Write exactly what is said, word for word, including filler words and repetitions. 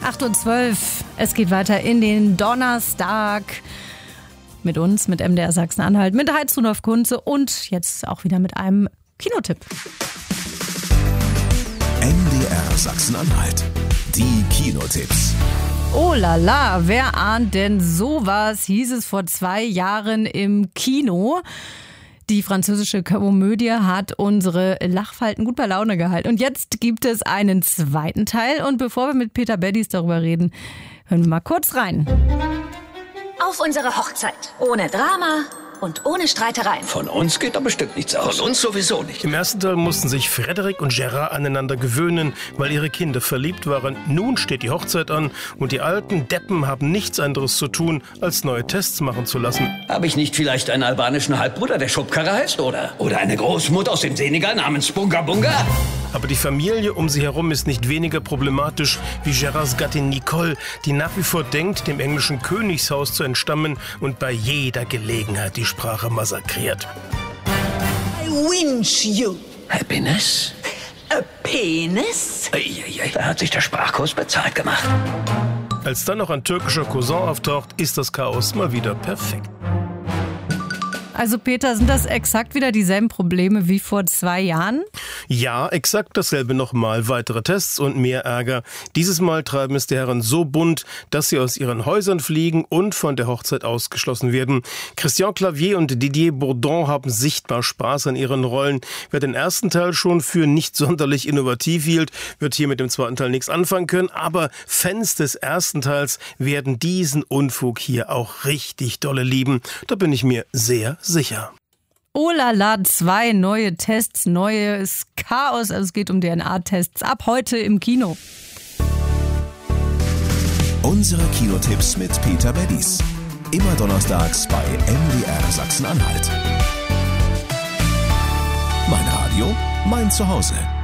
acht Uhr zwölf. Es geht weiter in den Donnerstag mit uns, mit M D R Sachsen-Anhalt, mit Heiz Rudolf Kunze und jetzt auch wieder mit einem Kinotipp. M D R Sachsen-Anhalt. Die Kinotipps. Oh la la, wer ahnt denn sowas, hieß es vor zwei Jahren im Kino. Die französische Komödie hat unsere Lachfalten gut bei Laune gehalten. Und jetzt gibt es einen zweiten Teil. Und bevor wir mit Peter Beddies darüber reden, hören wir mal kurz rein. Auf unsere Hochzeit. Ohne Drama und ohne Streitereien. Von uns geht da bestimmt nichts aus. Von uns sowieso nicht. Im ersten Teil mussten sich Frédéric und Gérard aneinander gewöhnen, weil ihre Kinder verliebt waren. Nun steht die Hochzeit an und die alten Deppen haben nichts anderes zu tun, als neue Tests machen zu lassen. Habe ich nicht vielleicht einen albanischen Halbbruder, der Schubkarre heißt, oder? Oder eine Großmutter aus dem Senegal namens Bunga Bunga? Aber die Familie um sie herum ist nicht weniger problematisch wie Gérards Gattin Nicole, die nach wie vor denkt, dem englischen Königshaus zu entstammen und bei jeder Gelegenheit die Sprache massakriert. I winch you. Happiness? A penis? Eieiei, da hat sich der Sprachkurs bezahlt gemacht. Als dann noch ein türkischer Cousin auftaucht, ist das Chaos mal wieder perfekt. Also Peter, sind das exakt wieder dieselben Probleme wie vor zwei Jahren? Ja, exakt dasselbe nochmal. Weitere Tests und mehr Ärger. Dieses Mal treiben es die Herren so bunt, dass sie aus ihren Häusern fliegen und von der Hochzeit ausgeschlossen werden. Christian Clavier und Didier Bourdon haben sichtbar Spaß an ihren Rollen. Wer den ersten Teil schon für nicht sonderlich innovativ hielt, wird hier mit dem zweiten Teil nichts anfangen können. Aber Fans des ersten Teils werden diesen Unfug hier auch richtig dolle lieben. Da bin ich mir sehr sicher. Oh la la, zwei neue Tests, neues Chaos. Also es geht um D N A-Tests ab heute im Kino. Unsere Kinotipps mit Peter Beddies. Immer donnerstags bei M D R Sachsen-Anhalt. Mein Radio, mein Zuhause.